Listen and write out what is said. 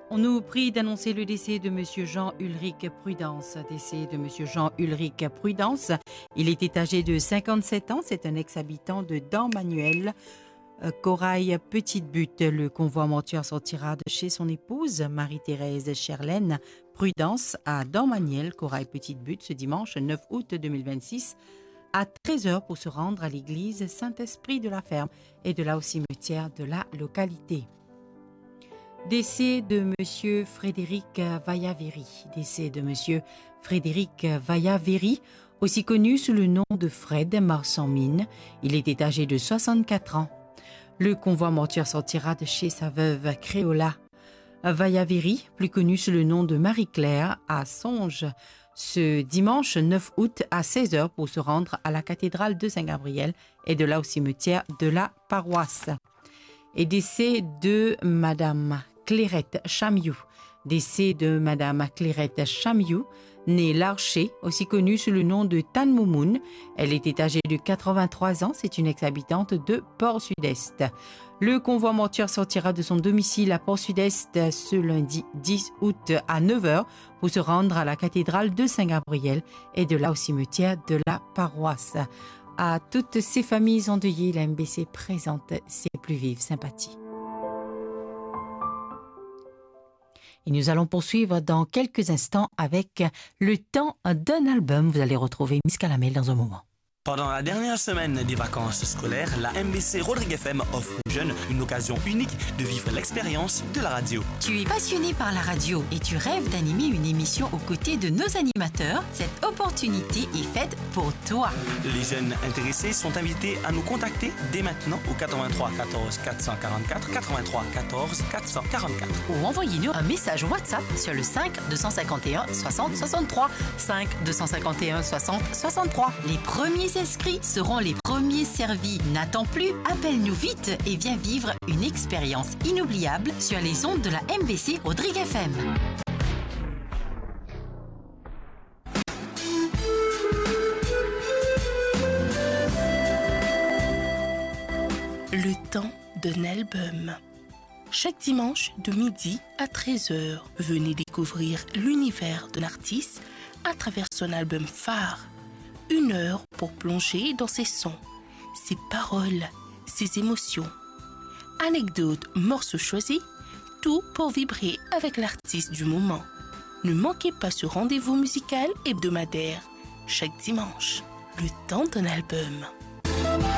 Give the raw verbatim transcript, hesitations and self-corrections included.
On nous prie d'annoncer le décès de Monsieur Jean-Ulrich Prudence. Décès de Monsieur Jean-Ulrich Prudence. Il était âgé de cinquante-sept ans. C'est un ex-habitant de Dammanuel. Corail Petite Butte. Le convoi mortuaire sortira de chez son épouse, Marie-Thérèse Cherlaine Prudence, à Dammanuel, Corail Petite Butte, ce dimanche neuf août deux mille vingt-six, à treize heures pour se rendre à l'église Saint-Esprit de la Ferme et de là au cimetière de la localité. Décès de Monsieur Frédéric Vaillaveri. Décès de Monsieur Frédéric Vaillaveri, aussi connu sous le nom de Fred Marsan-Mine. Il était âgé de soixante-quatre ans. Le convoi mortuaire sortira de chez sa veuve Créola Vaillaveri, plus connue sous le nom de Marie-Claire, à Songe, ce dimanche neuf août à seize heures pour se rendre à la cathédrale de Saint-Gabriel et de là au cimetière de la paroisse. Et décès de Madame Clairette Chamiou. Décès de Madame Clairette Chamiou, née Larcher, aussi connue sous le nom de Tan Moumoun. Elle était âgée de quatre-vingt-trois ans. C'est une ex-habitante de Port-Sud-Est. Le convoi mortuaire sortira de son domicile à Port-Sud-Est ce lundi dix août à neuf heures pour se rendre à la cathédrale de Saint-Gabriel et de là au cimetière de la paroisse. À toutes ces familles endeuillées, la M B C présente ses plus vives sympathies. Et nous allons poursuivre dans quelques instants avec le temps d'un album. Vous allez retrouver Miss Calamel dans un moment. Pendant la dernière semaine des vacances scolaires, la M B C Rodrigue F M offre aux jeunes une occasion unique de vivre l'expérience de la radio. Tu es passionné par la radio et tu rêves d'animer une émission aux côtés de nos animateurs. Cette opportunité est faite pour toi. Les jeunes intéressés sont invités à nous contacter dès maintenant au quatre-vingt-trois quatorze quatre cent quarante-quatre, quatre-vingt-trois quatorze quatre cent quarante-quatre. Ou envoyez-nous un message WhatsApp sur le cinq deux cent cinquante et un soixante soixante-trois. cinq deux cent cinquante et un soixante soixante-trois. Les premiers inscrits seront les premiers servis. N'attends plus, appelle-nous vite et viens vivre une expérience inoubliable sur les ondes de la M B C Rodrigue F M. Le temps d'un album. Chaque dimanche de midi à treize heures, venez découvrir l'univers de l'artiste à travers son album phare. Une heure pour plonger dans ses sons, ses paroles, ses émotions. Anecdotes, morceaux choisis, tout pour vibrer avec l'artiste du moment. Ne manquez pas ce rendez-vous musical hebdomadaire, chaque dimanche, le temps d'un album.